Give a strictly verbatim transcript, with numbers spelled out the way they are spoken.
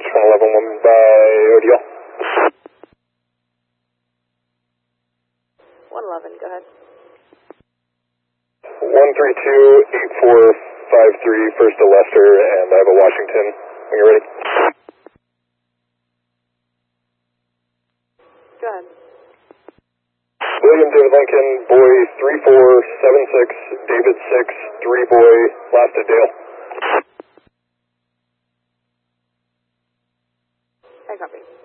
one eleven one by O D L. one eleven, go ahead. one three two eight four five three, first to Lester, and I have a Washington. When you're ready. Go ahead. William David Lincoln, boy three four seven six, David six, three boy, last at Dale. I copy.